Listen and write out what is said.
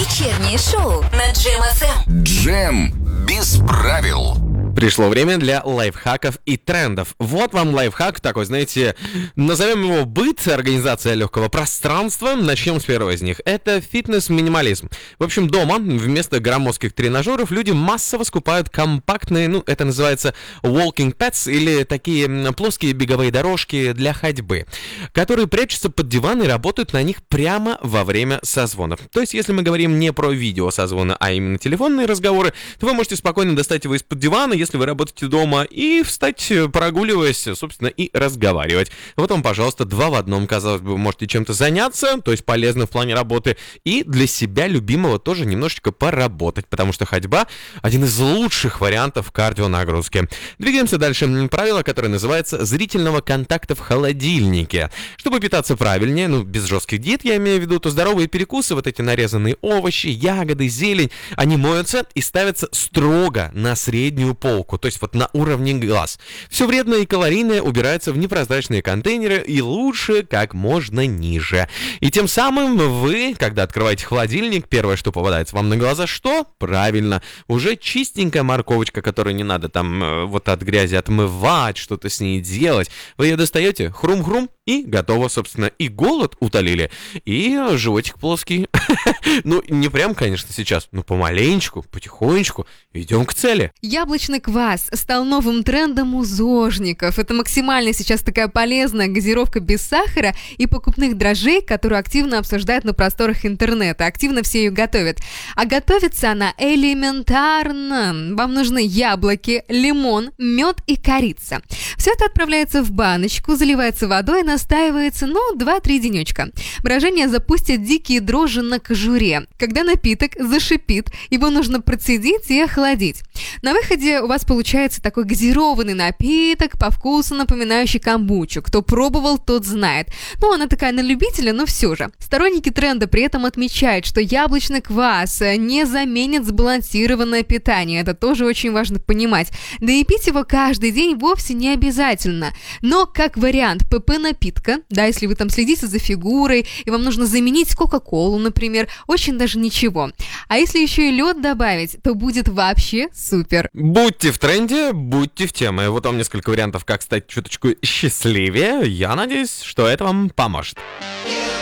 Вечернее шоу на Джем ФМ. Джем без правил. Пришло время для лайфхаков и трендов. Вот вам лайфхак такой, знаете, назовем его быт, организация легкого пространства. Начнем с первого из них. Это фитнес-минимализм. В общем, дома вместо громоздких тренажеров люди массово скупают компактные, это называется walking pads, или такие плоские беговые дорожки для ходьбы, которые прячутся под диван и работают на них прямо во время созвонов. То есть, если мы говорим не про видеосозвоны, а именно телефонные разговоры, то вы можете спокойно достать его из-под дивана, если вы работаете дома, и встать, прогуливаясь, собственно, и разговаривать. Вот вам, пожалуйста, 2 в 1. Казалось бы, вы можете чем-то заняться, то есть полезно в плане работы, и для себя любимого тоже немножечко поработать, потому что ходьба — один из лучших вариантов кардионагрузки. Двигаемся дальше. Правило, которое называется зрительного контакта в холодильнике. Чтобы питаться правильнее, без жестких диет, я имею в виду, то здоровые перекусы, вот эти нарезанные овощи, ягоды, зелень, они моются и ставятся строго на среднюю полку, то есть вот на уровне глаз. Все вредное и калорийное убирается в непрозрачные контейнеры, и лучше как можно ниже. И тем самым вы, когда открываете холодильник, первое, что попадается вам на глаза, что? Правильно, уже чистенькая морковочка, которую не надо там вот от грязи отмывать, что-то с ней делать. Вы ее достаете, хрум-хрум, и готово, собственно, и голод утолили, и животик плоский. Не прям, конечно, сейчас, но помаленечку, потихонечку идем к цели. Яблочный квас стал новым трендом у зожников. Это максимально сейчас такая полезная газировка без сахара и покупных дрожжей, которую активно обсуждают на просторах интернета. Активно все ее готовят. А готовится она элементарно. Вам нужны яблоки, лимон, мед и корица. Все это отправляется в баночку, заливается водой, настаивается, 2-3 денечка. Брожение запустит дикие дрожжи на кожуре. Когда напиток зашипит, его нужно процедить и охладить. На выходе у вас получается такой газированный напиток, по вкусу напоминающий камбучу. Кто пробовал, тот знает. Она такая на любителя, но все же. Сторонники тренда при этом отмечают, что яблочный квас не заменит сбалансированное питание. Это тоже очень важно понимать. Да и пить его каждый день вовсе не обязательно. Но как вариант ПП-напитка, если вы там следите за фигурой, и вам нужно заменить кока-колу, например, очень даже ничего. А если еще и лед добавить, то будет вообще супер. Будьте в тренде, будьте в теме. Вот вам несколько вариантов, как стать чуточку счастливее. Я надеюсь, что это вам поможет.